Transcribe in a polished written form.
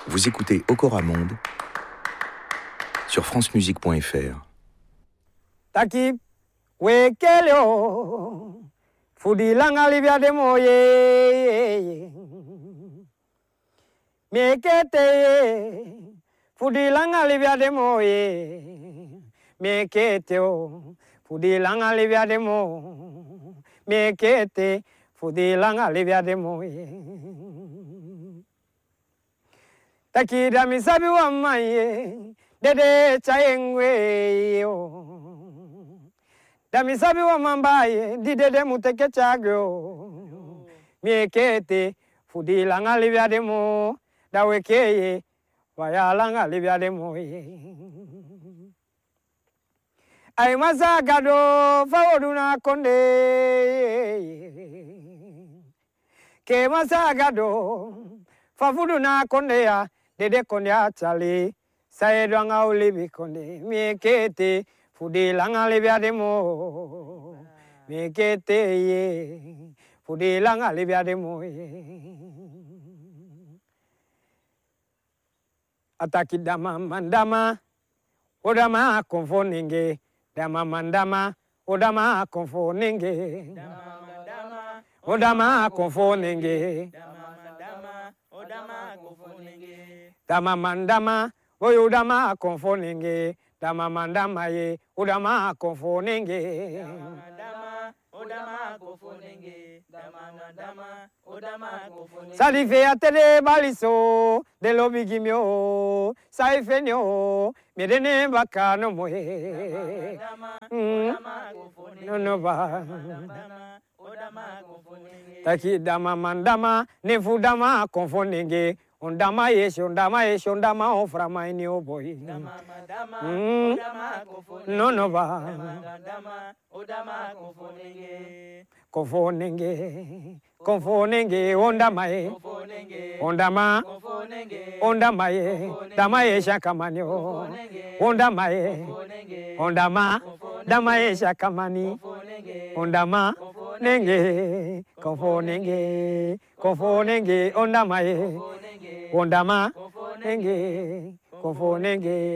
Vous écoutez Okora Monde sur francemusique.fr. Taki wekeleo fudilanga libya de moye mekete fudilanga libya de moye mekete o fudilanga libya de mo mekete fudilanga libya de moye Taki da misabi wa maye dede chaengwe yo Damisabi wa mambaye dide muteke chagyo miekete fudilanga libya demo dawekeye wayalanga libya demo ay masagado faoduna konde ke masagado fafuduna konde ya dede konde achali saedwanga ulibi konde miekete fudilanga libya demo mekete ye fudilanga libya demo ataki dama mandama odama konfoninge dama mandama odama konfoninge odama konfoninge dama mandama oyodama konfoninge dama mandama ye udama konfonenge salife atele baliso de lobigimio saifenio medene bakano moye no ba taki dama mandama ne fudama konfonenge ondama ye shondama oframa ini oboy no ba konfonenge ondama ye dama ye shakamanyo ondama dama ye shakamani ondama nenge konfonenge ondama ye ondama nenge konfonenge